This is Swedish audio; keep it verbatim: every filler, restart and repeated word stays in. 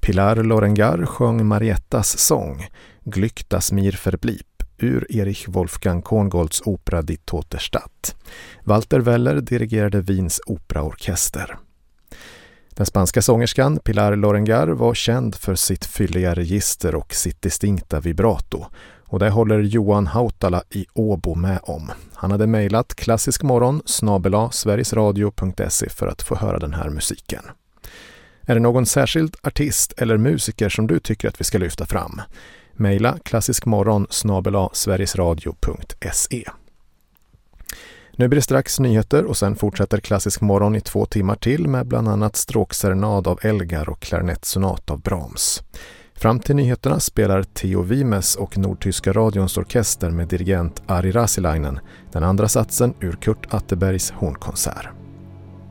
Pilar Lorengar sjöng Mariettas sång Glück das mir verblieb ur Erich Wolfgang Korngolds opera Die Tote Stadt. Walter Weller dirigerade Wiens operaorkester. Den spanska sångerskan Pilar Lorengar var känd för sitt fylliga register och sitt distinkta vibrato. Och det håller Johan Hautala i Åbo med om. Han hade mejlat klassiskmorgon snabel-a sverigesradio punkt se för att få höra den här musiken. Är det någon särskild artist eller musiker som du tycker att vi ska lyfta fram? Mejla klassiskmorgon snabel-a sverigesradio punkt se. Nu blir det strax nyheter och sen fortsätter Klassisk morgon i två timmar till med bland annat stråkserenad av Elgar och klarinettsonat av Brahms. Fram till nyheterna spelar Theo Vimes och Nordtyska radions orkester med dirigent Ari Rasilainen den andra satsen ur Kurt Atterbergs hornkonsert.